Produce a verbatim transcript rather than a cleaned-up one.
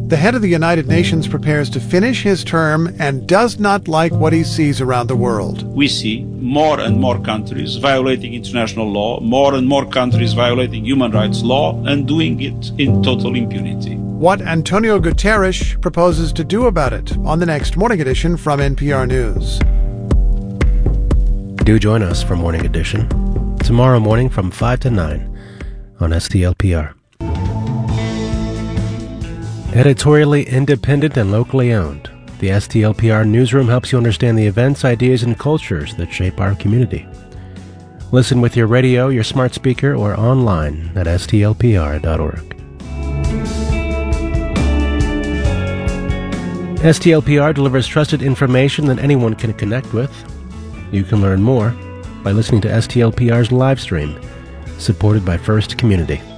The head of the United Nations prepares to finish his term and does not like what he sees around the world. We see more and more countries violating international law, more and more countries violating human rights law, and doing it in total impunity. What Antonio Guterres proposes to do about it on the next Morning Edition from N P R News. Do join us for Morning Edition tomorrow morning from five to nine on S T L P R. Editorially independent and locally owned, the S T L P R Newsroom helps you understand the events, ideas, and cultures that shape our community. Listen with your radio, your smart speaker, or online at S T L P R dot org. S T L P R delivers trusted information that anyone can connect with. You can learn more by listening to S T L P R's live stream, supported by First Community.